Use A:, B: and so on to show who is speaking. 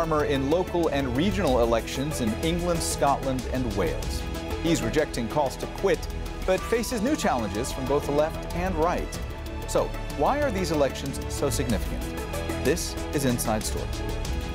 A: Starmer in local and regional elections in England, Scotland, and Wales. He's rejecting calls to quit, but faces new challenges from both the left and right. So, why are these elections so significant? This is Inside Story.